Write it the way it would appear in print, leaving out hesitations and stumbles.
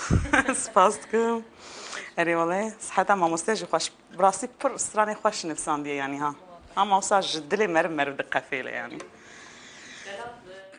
سپاس دکم. اری والله صحت ما مستجی خوش براسی پر استرانی خوش نفسان دی یعنی ها. هم اوساج دلی مرم دقفیله یعنی.